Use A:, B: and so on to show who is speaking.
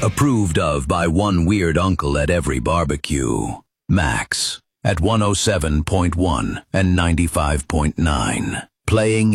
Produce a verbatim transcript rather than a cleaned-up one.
A: Approved of by one weird uncle at every barbecue. Max at one oh seven point one and ninety-five point nine. Playing